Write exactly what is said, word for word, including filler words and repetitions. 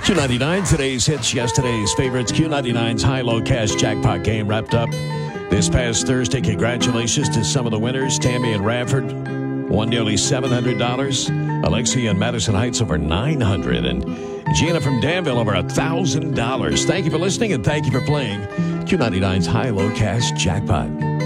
Q ninety-nine, today's hits, yesterday's favorites. Q ninety-nine's high-low cash jackpot game wrapped up this past Thursday. Congratulations to some of the winners. Tammy and Radford won nearly seven hundred dollars. Alexia and Madison Heights over nine hundred dollars. And Gina from Danville over one thousand dollars. Thank you for listening and thank you for playing Q ninety-nine's high-low cash jackpot.